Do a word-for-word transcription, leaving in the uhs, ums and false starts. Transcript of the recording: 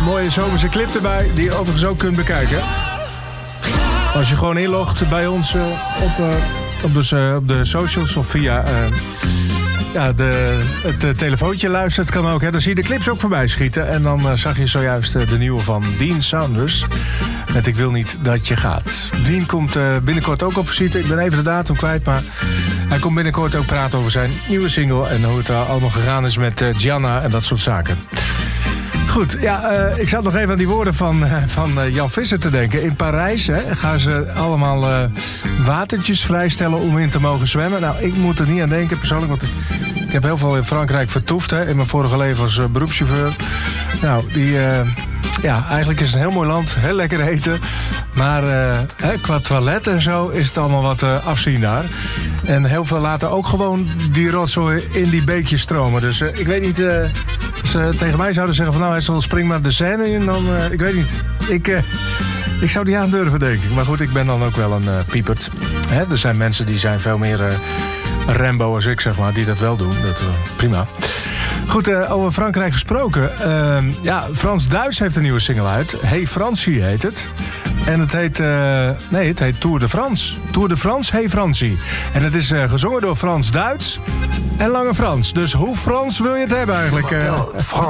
mooie zomerse clip erbij, die je overigens ook kunt bekijken. Als je gewoon inlogt bij ons uh, op, uh, op, de, uh, op de socials of via uh, ja, de, het uh, telefoontje luistert, kan ook. Hè. Dan zie je de clips ook voorbij schieten. En dan uh, zag je zojuist uh, de nieuwe van Dean Saunders. Met Ik wil niet dat je gaat. Dean komt uh, binnenkort ook op visite. Ik ben even de datum kwijt, maar hij komt binnenkort ook praten over zijn nieuwe single. En hoe het uh, allemaal gegaan is met uh, Gianna en dat soort zaken. Goed, ja, uh, ik zat nog even aan die woorden van, uh, van uh, Jan Visser te denken. In Parijs hè, gaan ze allemaal uh, watertjes vrijstellen om in te mogen zwemmen. Nou, ik moet er niet aan denken persoonlijk, want ik heb heel veel in Frankrijk vertoefd. Hè, in mijn vorige leven als uh, beroepschauffeur. Nou, die, uh, ja, eigenlijk is het een heel mooi land, heel lekker eten. Maar uh, hè, qua toilet en zo is het allemaal wat uh, afzien daar. En heel veel laten ook gewoon die rotzooi in die beekjes stromen. Dus uh, ik weet niet... Uh, Als ze tegen mij zouden zeggen van nou, hij zal spring maar de scène in, dan, uh, ik weet niet. Ik, uh, ik zou die aandurven, denk ik. Maar goed, ik ben dan ook wel een uh, piepert. Hè? Er zijn mensen die zijn veel meer uh, Rambo als ik, zeg maar, die dat wel doen. Dat, uh, prima. Goed, uh, over Frankrijk gesproken. Uh, ja, Frans-Duits heeft een nieuwe single uit. Hey Francie heet het. En het heet, uh, nee, het heet Tour de France. Tour de France, Hey Francie. En het is uh, gezongen door Frans-Duits en Lange Frans. Dus hoe Frans wil je het hebben eigenlijk? Uh?